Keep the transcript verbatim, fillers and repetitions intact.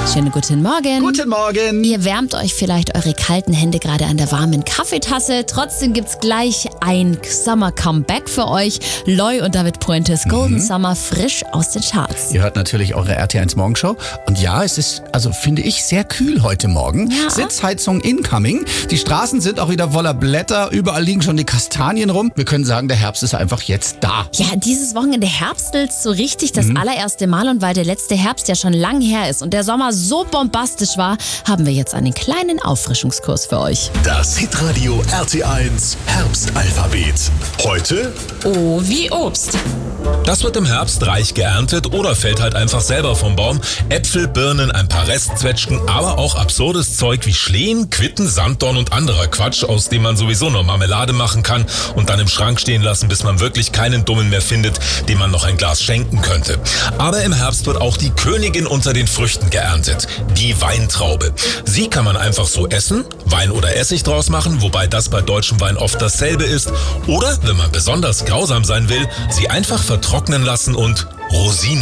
Schönen guten Morgen. Guten Morgen. Ihr wärmt euch vielleicht eure kalten Hände gerade an der warmen Kaffeetasse. Trotzdem gibt's gleich ein Summer-Comeback für euch. Loy und David Puentes Golden mhm. Summer frisch aus den Charts. Ihr hört natürlich eure R T eins Morgenshow. Und ja, es ist, also finde ich, sehr kühl heute Morgen. Ja. Sitzheizung incoming. Die Straßen sind auch wieder voller Blätter. Überall liegen schon die Kastanien rum. Wir können sagen, der Herbst ist einfach jetzt da. Ja, dieses Wochenende herbstelt so richtig das mhm. allererste Mal. Und weil der letzte Herbst ja schon lang her ist und der Sommer so bombastisch war, haben wir jetzt einen kleinen Auffrischungskurs für euch. Das Hitradio R T eins Herbstalphabet. Heute O wie Obst. Das wird im Herbst reich geerntet oder fällt halt einfach selber vom Baum. Äpfel, Birnen, ein paar Restzwetschgen, aber auch absurdes Zeug wie Schlehen, Quitten, Sanddorn und anderer Quatsch, aus dem man sowieso nur Marmelade machen kann und dann im Schrank stehen lassen, bis man wirklich keinen Dummen mehr findet, dem man noch ein Glas schenken könnte. Aber im Herbst wird auch die Königin unter den Früchten geerntet, die Weintraube. Sie kann man einfach so essen, Wein oder Essig draus machen, wobei das bei deutschem Wein oft dasselbe ist. Oder, wenn man besonders grausam sein will, sie einfach vertrocknen lassen und Rosinen